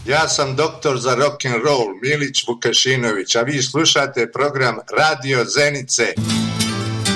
Ja sam doktor za rock and roll Milić Vukašinović, a vi slušate program Radio Zenice.